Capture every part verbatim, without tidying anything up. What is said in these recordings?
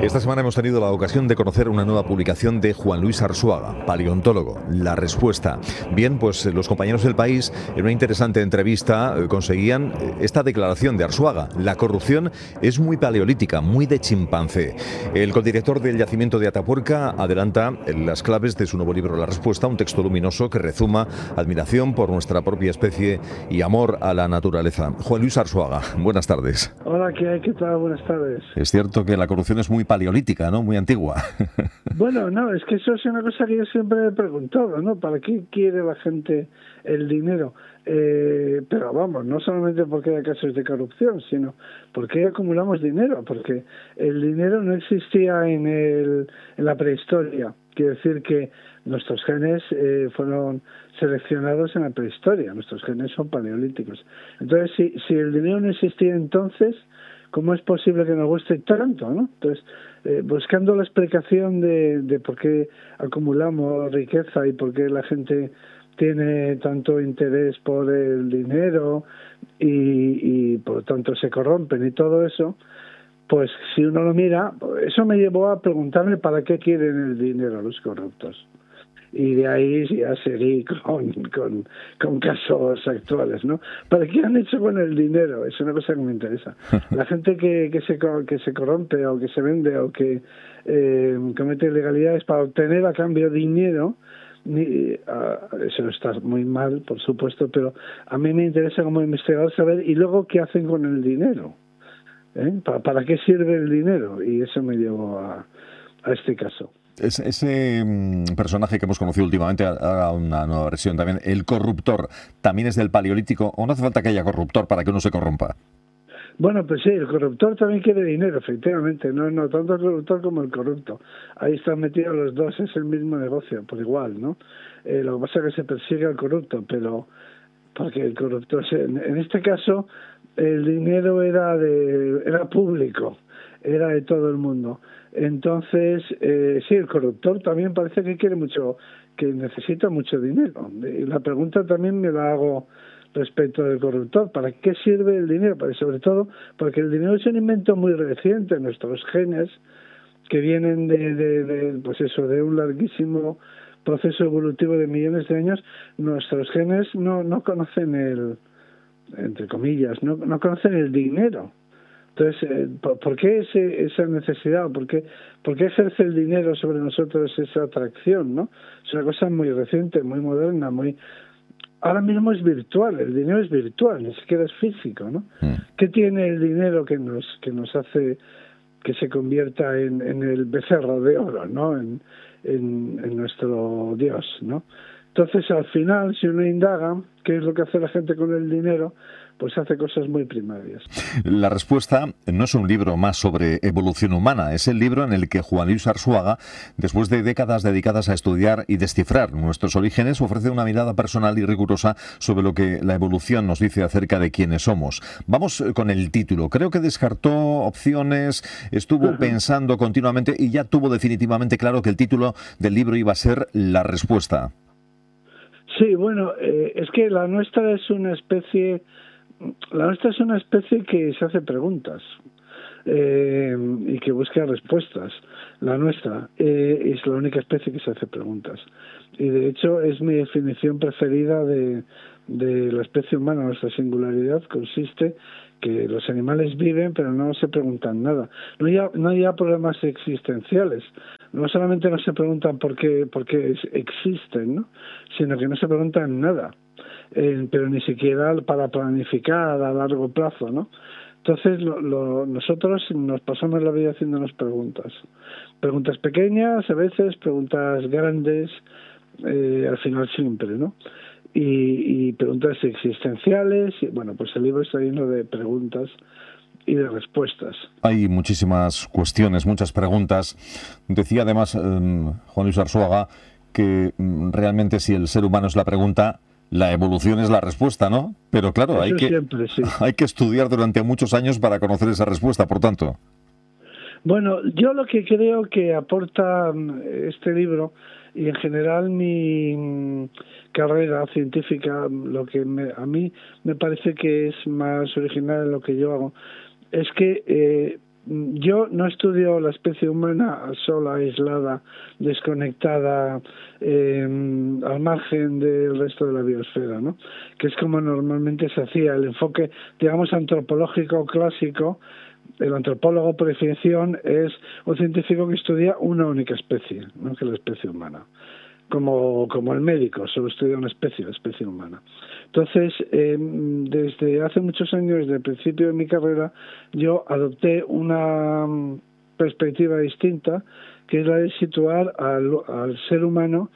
Esta semana hemos tenido la ocasión de conocer una nueva publicación de Juan Luis Arzuaga, paleontólogo, La Respuesta. Bien, pues los compañeros del País, en una interesante entrevista, conseguían esta declaración de Arzuaga: la corrupción es muy paleolítica, muy de chimpancé. El codirector del yacimiento de Atapuerca adelanta las claves de su nuevo libro La Respuesta, un texto luminoso que rezuma admiración por nuestra propia especie y amor a la naturaleza. Juan Luis Arzuaga, buenas tardes. Hola, ¿qué hay? ¿Qué tal? Buenas tardes. Es cierto que la corrupción es muy paleolítica, ¿no? Muy antigua. Bueno, no, es que eso es una cosa que yo siempre he preguntado, ¿no? ¿Para qué quiere la gente el dinero? Eh, pero vamos, no solamente porque hay casos de corrupción, sino porque acumulamos dinero, porque el dinero no existía en, el, en la prehistoria. Quiere decir que nuestros genes eh, fueron seleccionados en la prehistoria, nuestros genes son paleolíticos. Entonces, si, si el dinero no existía entonces, ¿cómo es posible que nos guste tanto, ¿no? Entonces, eh, buscando la explicación de, de por qué acumulamos riqueza y por qué la gente tiene tanto interés por el dinero y, y por lo tanto se corrompen y todo eso, pues si uno lo mira, eso me llevó a preguntarme para qué quieren el dinero los corruptos. Y de ahí ya seguí con, con, con casos actuales, ¿no? ¿Para qué han hecho con el dinero? Es una cosa que me interesa. La gente que, que, se, que se corrompe o que se vende o que eh, comete ilegalidades para obtener a cambio dinero, ni, uh, eso está muy mal, por supuesto, pero a mí me interesa como investigador saber y luego qué hacen con el dinero. ¿Eh? ¿Para, ¿Para qué sirve el dinero? Y eso me llevó a, a este caso. Es, ese um, personaje que hemos conocido últimamente, ahora una nueva versión también, el corruptor, ¿también es del Paleolítico o no hace falta que haya corruptor para que uno se corrompa? Bueno, pues sí, el corruptor también quiere dinero, efectivamente, no, no tanto el corruptor como el corrupto. Ahí están metidos los dos, es el mismo negocio, por igual, ¿no? Eh, lo que pasa es que se persigue al corrupto, pero porque el corruptor, en, en este caso, el dinero era de era público, era de todo el mundo. Entonces, eh, sí, el corruptor también parece que quiere mucho, que necesita mucho dinero. Y la pregunta también me la hago respecto del corruptor. ¿Para qué sirve el dinero? Pero sobre todo porque el dinero es un invento muy reciente. Nuestros genes, que vienen de, de, de pues eso, de un larguísimo proceso evolutivo de millones de años, nuestros genes no, no conocen el, entre comillas, no, no conocen el dinero. Entonces, eh, ¿por, ¿por qué ese, esa necesidad? ¿Por qué, ¿Por qué ejerce el dinero sobre nosotros esa atracción, no? Es una cosa muy reciente, muy moderna, muy... Ahora mismo es virtual, el dinero es virtual, ni siquiera es físico, ¿no? Mm. ¿Qué tiene el dinero que nos que nos hace que se convierta en, en el becerro de oro, ¿no? En, en, en nuestro Dios, ¿no? Entonces, al final, si uno indaga qué es lo que hace la gente con el dinero, pues hace cosas muy primarias. La Respuesta no es un libro más sobre evolución humana, es el libro en el que Juan Luis Arzuaga, después de décadas dedicadas a estudiar y descifrar nuestros orígenes, ofrece una mirada personal y rigurosa sobre lo que la evolución nos dice acerca de quiénes somos. Vamos con el título. Creo que descartó opciones, estuvo uh-huh. pensando continuamente y ya tuvo definitivamente claro que el título del libro iba a ser La Respuesta. Sí, bueno, eh, es que la nuestra es una especie... La nuestra es una especie que se hace preguntas eh, y que busca respuestas. La nuestra eh, es la única especie que se hace preguntas. Y de hecho es mi definición preferida de, de la especie humana. Nuestra singularidad consiste que los animales viven pero no se preguntan nada. No hay, no hay problemas existenciales. No solamente no se preguntan por qué, por qué existen, ¿no? Sino que no se preguntan nada. Eh, pero ni siquiera para planificar a largo plazo, ¿no? Entonces lo, lo, nosotros nos pasamos la vida haciéndonos preguntas, preguntas pequeñas a veces, preguntas grandes, eh, al final siempre, ¿no? Y, y preguntas existenciales, y bueno, pues el libro está lleno de preguntas y de respuestas. Hay muchísimas cuestiones, muchas preguntas. Decía además eh, Juan Luis Arzuaga que mm, realmente si el ser humano es la pregunta, la evolución es la respuesta, ¿no? Pero claro, hay que, siempre, sí. hay que estudiar durante muchos años para conocer esa respuesta, por tanto. Bueno, yo lo que creo que aporta este libro y en general mi carrera científica, lo que me, a mí me parece que es más original en lo que yo hago, es que eh, yo no estudio la especie humana sola, aislada, desconectada, eh, al margen del resto de la biosfera, ¿no? Que es como normalmente se hacía. El enfoque, digamos, antropológico clásico, el antropólogo por definición es un científico que estudia una única especie, ¿no? Que es la especie humana. Como, como el médico, solo estudia una especie, la especie humana. Entonces, eh, desde hace muchos años, desde el principio de mi carrera, yo adopté una perspectiva distinta, que es la de situar al, al ser humano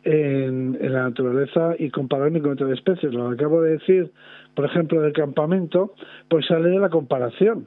en, en la naturaleza y compararme con otras especies. Lo que acabo de decir, por ejemplo, del campamento, pues sale de la comparación.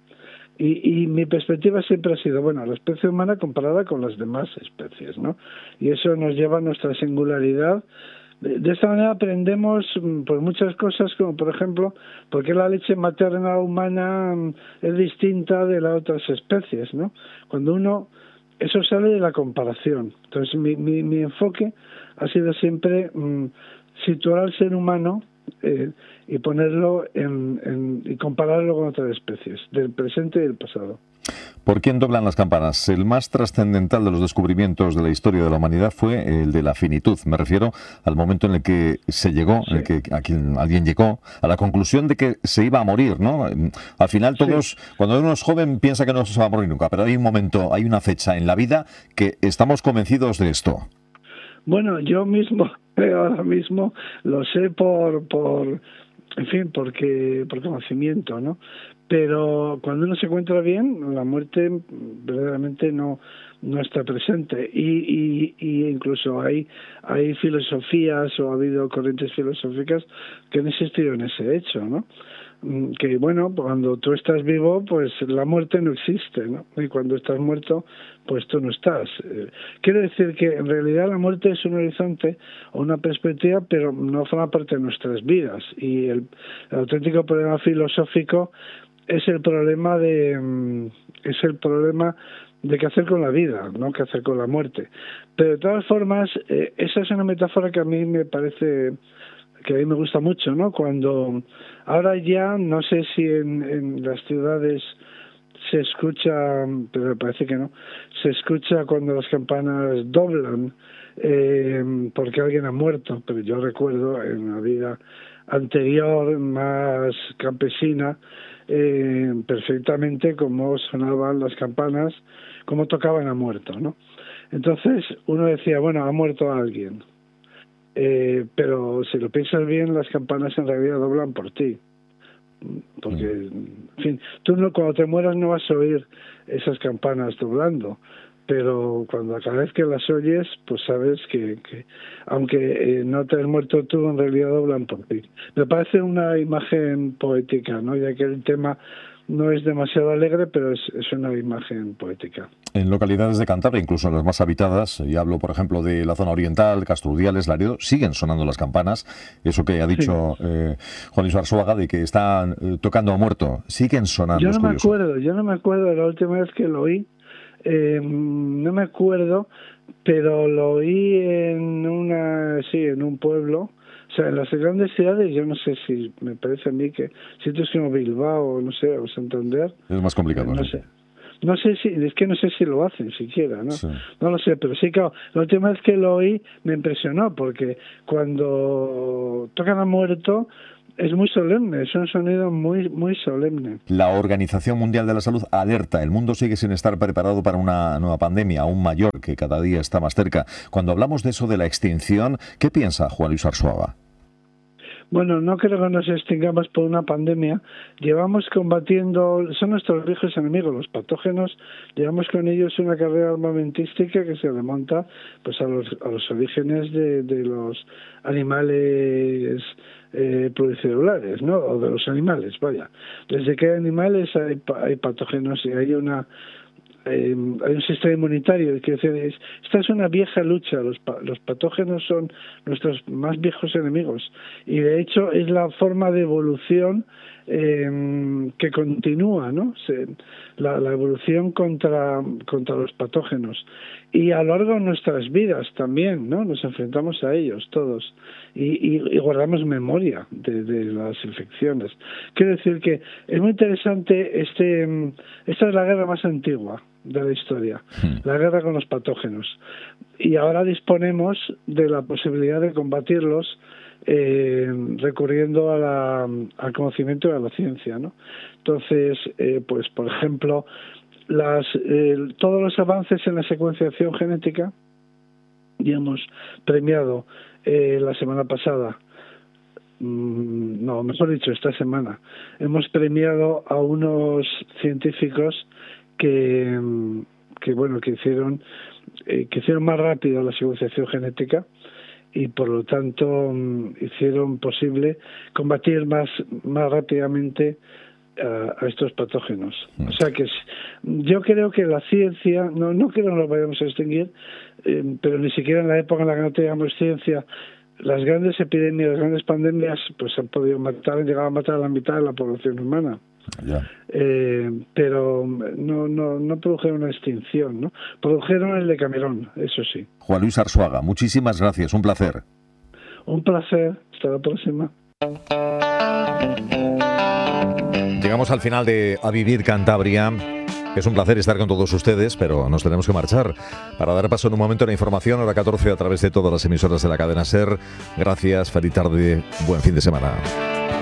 Y, y mi perspectiva siempre ha sido, bueno, la especie humana comparada con las demás especies, ¿no? Y eso nos lleva a nuestra singularidad. De, de esta manera aprendemos por muchas cosas, como por ejemplo, por qué la leche materna humana es distinta de las otras especies, ¿no? Cuando uno, eso sale de la comparación. Entonces, mi, mi, mi enfoque ha sido siempre mmm, situar al ser humano Eh, y ponerlo en, en, y compararlo con otras especies del presente y del pasado. ¿Por quién doblan las campanas? El más trascendental de los descubrimientos de la historia de la humanidad fue el de la finitud. Me refiero al momento en el que se llegó, sí. en el que a quien, alguien llegó a la conclusión de que se iba a morir, ¿no? Al final todos, sí. cuando uno es joven piensa que no se va a morir nunca, pero hay un momento, hay una fecha en la vida que estamos convencidos de esto. Bueno, yo mismo, ahora mismo, lo sé por, por, en fin, porque, por conocimiento, ¿no? Pero cuando uno se encuentra bien, la muerte verdaderamente no, no está presente. Y, y, y incluso hay, hay filosofías o ha habido corrientes filosóficas que han insistido en ese hecho, ¿no? Que bueno, cuando tú estás vivo, pues la muerte no existe, ¿no? Y cuando estás muerto, pues tú no estás. Eh, quiero decir que en realidad la muerte es un horizonte o una perspectiva, pero no forma parte de nuestras vidas. Y el, el auténtico problema filosófico es el problema de es el problema de qué hacer con la vida, no qué hacer con la muerte. Pero de todas formas, eh, esa es una metáfora que a mí me parece que a mí me gusta mucho, ¿no? Cuando ahora ya no sé si en, en las ciudades se escucha, pero me parece que no, se escucha cuando las campanas doblan eh, porque alguien ha muerto, pero yo recuerdo en la vida anterior, más campesina, eh, perfectamente cómo sonaban las campanas, cómo tocaban a muerto, ¿no? Entonces uno decía, bueno, ha muerto alguien. Eh, pero si lo piensas bien, las campanas en realidad doblan por ti, porque, en fin, tú no, cuando te mueras no vas a oír esas campanas doblando, pero cuando cada vez que las oyes, pues sabes que, que aunque eh, no te has muerto tú, en realidad doblan por ti. Me parece una imagen poética, ¿no? Ya que el tema no es demasiado alegre, pero es, es una imagen poética. En localidades de Cantabria, incluso en las más habitadas, y hablo, por ejemplo, de la zona oriental, Castrudiales, Laredo, siguen sonando las campanas. Eso que ha dicho sí. eh, Juan Luis Arzuaga, de que están eh, tocando a muerto, siguen sonando. Yo no me acuerdo, yo no me acuerdo de la última vez que lo oí. Eh, no me acuerdo, pero lo oí en una, sí, en un pueblo. O sea, en las grandes ciudades, yo no sé si, me parece a mí que sitios como Bilbao, no sé, o Santander. Es más complicado, no ¿sí? sé. No sé si, es que no sé si lo hacen siquiera, ¿no? Sí. No lo sé, pero sí, claro, la última vez que lo oí me impresionó, porque cuando tocan a muerto es muy solemne, es un sonido muy, muy solemne. La Organización Mundial de la Salud alerta, el mundo sigue sin estar preparado para una nueva pandemia, aún mayor, que cada día está más cerca. Cuando hablamos de eso de la extinción, ¿qué piensa Juan Luis Arzuaga? Bueno, no creo que nos extingamos por una pandemia. Llevamos combatiendo, son nuestros viejos enemigos, los patógenos. Llevamos con ellos una carrera armamentística que se remonta pues a los, a los orígenes de, de los animales eh, pluricelulares, ¿no? O de los animales, vaya. Desde que hay animales hay, hay patógenos y hay una Eh, hay un sistema inmunitario. Es decir, esta es una vieja lucha. Los, los patógenos son nuestros más viejos enemigos y de hecho es la forma de evolución eh, que continúa, ¿no? Se, la, la evolución contra, contra los patógenos. Y a lo largo de nuestras vidas también, ¿no? Nos enfrentamos a ellos todos y, y, y guardamos memoria de, de las infecciones. Quiero decir que es muy interesante, este, esta es la guerra más antigua de la historia, la guerra con los patógenos. Y ahora disponemos de la posibilidad de combatirlos eh, recurriendo a la, al conocimiento y a la ciencia, ¿no? Entonces, eh, pues por ejemplo, las, eh, todos los avances en la secuenciación genética, ya hemos premiado eh, la semana pasada, mmm, no, mejor dicho, esta semana, hemos premiado a unos científicos que, que bueno, que hicieron, eh, que hicieron más rápido la secuenciación genética y por lo tanto hicieron posible combatir más, más rápidamente a, a estos patógenos. O sea que yo creo que la ciencia, no, no creo que nos vayamos a extinguir, eh, pero ni siquiera en la época en la que no teníamos ciencia, las grandes epidemias, las grandes pandemias, pues han podido matar, han llegado a matar a la mitad de la población humana. Ya. Eh, pero no, no, no produjeron una extinción, ¿no? Produjeron el Decamerón, eso sí. Juan Luis Arzuaga, muchísimas gracias, un placer. Un placer, hasta la próxima. Llegamos al final de A Vivir Cantabria. Es un placer estar con todos ustedes, pero nos tenemos que marchar para dar paso en un momento a la información, hora catorce, a través de todas las emisoras de la cadena SER. Gracias, feliz tarde, buen fin de semana.